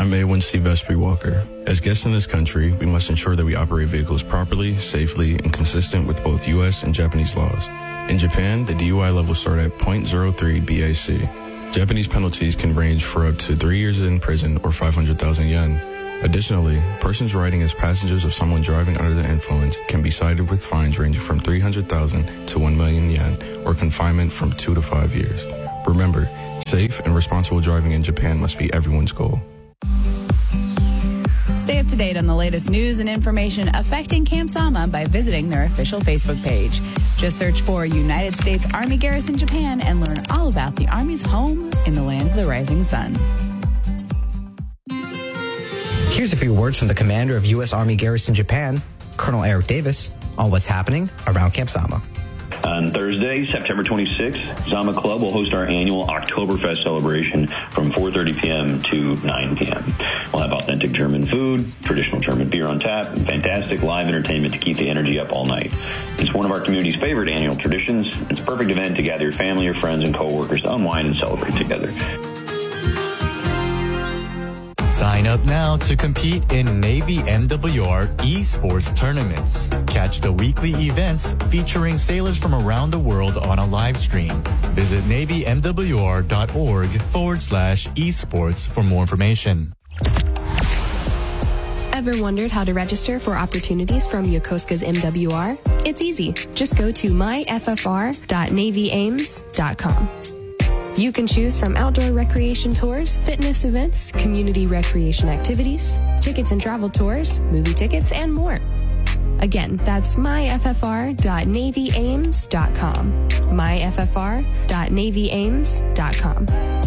I'm A1C Vespri Walker. As guests in this country, we must ensure that we operate vehicles properly, safely, and consistent with both U.S. and Japanese laws. In Japan, the DUI levels start at .03 BAC. Japanese penalties can range for up to 3 years in prison or 500,000 yen. Additionally, persons riding as passengers of someone driving under the influence can be cited with fines ranging from 300,000 to 1 million yen or confinement from 2 to 5 years. Remember, safe and responsible driving in Japan must be everyone's goal. Stay up to date on the latest news and information affecting Camp Sama by visiting their official Facebook page. Just search for United States Army Garrison Japan and learn all about the Army's home in the land of the rising sun. Here's a few words from the commander of U.S. Army Garrison Japan, Colonel Eric Davis, on what's happening around Camp Sama. On Thursday, September 26th, Zama Club will host our annual Oktoberfest celebration from 4:30 p.m. to 9 p.m. We'll have authentic German food, traditional German beer on tap, and fantastic live entertainment to keep the energy up all night. It's one of our community's favorite annual traditions. It's a perfect event to gather your family, your friends, and coworkers to unwind and celebrate together. Sign up now to compete in Navy MWR esports tournaments. Catch the weekly events featuring sailors from around the world on a live stream. Visit navymwr.org/esports for more information. Ever wondered how to register for opportunities from Yokosuka's MWR? It's easy. Just go to myffr.navyames.com. You can choose from outdoor recreation tours, fitness events, community recreation activities, tickets and travel tours, movie tickets, and more. Again, that's myffr.navyames.com. myffr.navyames.com.